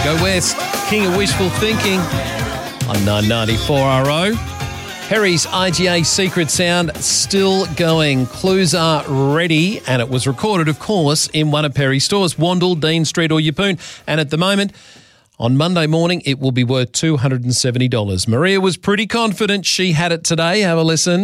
Go West, King of Wishful Thinking on 994RO. Perry's IGA Secret Sound still going. Clues are ready, and it was recorded, of course, in one of Perry's stores, Wandle, Dean Street or Yeppoon. And at the moment, on Monday morning, it will be worth $270. Maria was pretty confident she had it today. Have a listen.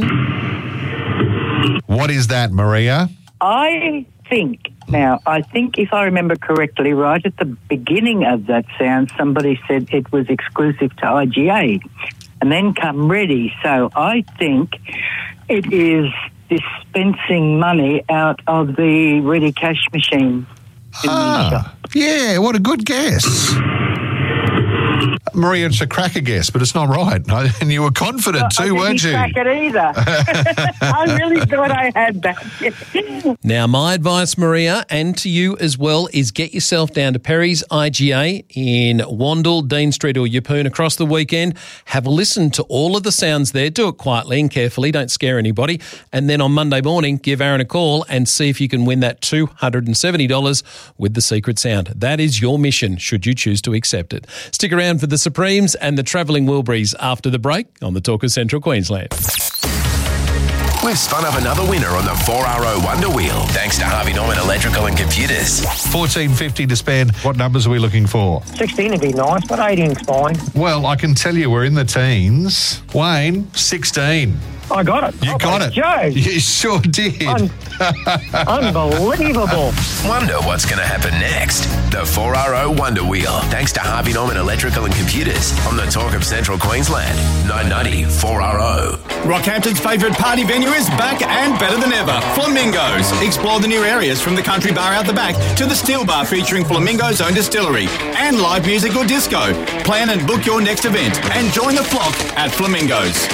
What is that, Maria? I think if I remember correctly, right at the beginning of that sound, somebody said it was exclusive to IGA and then come ready. So I think it is dispensing money out of the ready cash machine. Yeah, what a good guess. Maria, it's a cracker guess, but it's not right. And you were confident too, weren't you? I didn't crack it either. I really thought I had that. Now, my advice, Maria, and to you as well, is get yourself down to Perry's IGA in Wandle, Dean Street or Yeppoon across the weekend. Have a listen to all of the sounds there. Do it quietly and carefully. Don't scare anybody. And then on Monday morning, give Aaron a call and see if you can win that $270 with the secret sound. That is your mission, should you choose to accept it. Stick around for the Supremes and the Travelling Wilburys after the break on the Talk of Central Queensland. We've spun up another winner on the 4RO Wonder Wheel, thanks to Harvey Norman Electrical and Computers. $14.50 to spend. What numbers are we looking for? 16 would be nice, but 18's fine. Well, I can tell you we're in the teens. Wayne, 16. I got it. You got it. Joe. You sure did. Unbelievable. Wonder what's going to happen next. The 4RO Wonder Wheel, thanks to Harvey Norman Electrical and Computers on the Talk of Central Queensland. 990 4RO. Rockhampton's favourite party venue is back and better than ever. Flamingos. Explore the new areas from the country bar out the back to the steel bar featuring Flamingo's own distillery and live music or disco. Plan and book your next event and join the flock at Flamingos.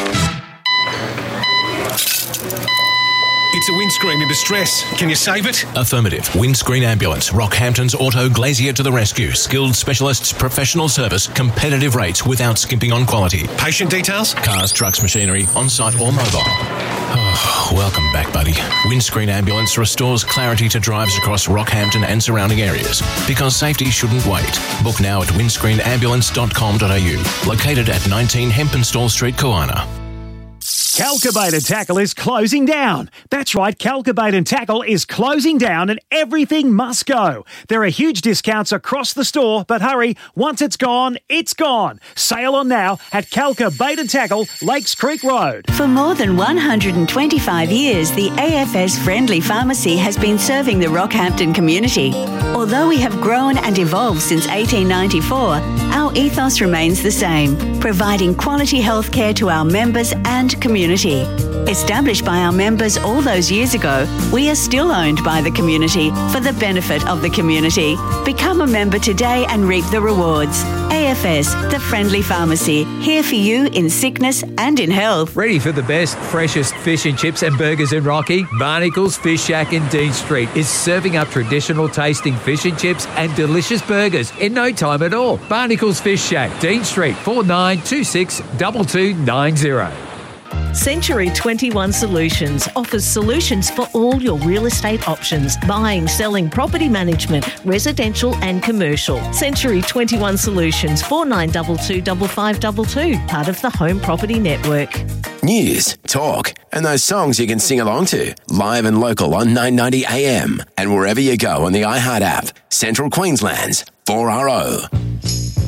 It's a windscreen in distress. Can you save it? Affirmative. Windscreen Ambulance. Rockhampton's Auto Glazier to the rescue. Skilled specialists, professional service, competitive rates without skimping on quality. Patient details? Cars, trucks, machinery, on-site or mobile. Oh, welcome back, buddy. Windscreen Ambulance restores clarity to drives across Rockhampton and surrounding areas. Because safety shouldn't wait. Book now at windscreenambulance.com.au. Located at 19 Hempenstall Street, Koana. Calcabait and Tackle is closing down. That's right, Calcabait and Tackle is closing down and everything must go. There are huge discounts across the store, but hurry, once it's gone, it's gone. Sail on now at Calcabait and Tackle, Lakes Creek Road. For more than 125 years, the AFS Friendly Pharmacy has been serving the Rockhampton community. Although we have grown and evolved since 1894, our ethos remains the same, providing quality health care to our members and community. Established by our members all those years ago, we are still owned by the community for the benefit of the community. Become a member today and reap the rewards. AFS, the Friendly Pharmacy, here for you in sickness and in health. Ready for the best, freshest fish and chips and burgers in Rocky? Barnacles Fish Shack in Dean Street is serving up traditional tasting fish and chips and delicious burgers in no time at all. Barnacles Fish Shack, Dean Street, 4926 2290. Century 21 Solutions offers solutions for all your real estate options, buying, selling, property management, residential and commercial. Century 21 Solutions, 4922 5522, part of the Home Property Network. News, talk, and those songs you can sing along to. Live and local on 990 AM and wherever you go on the iHeart app. Central Queensland's 4RO.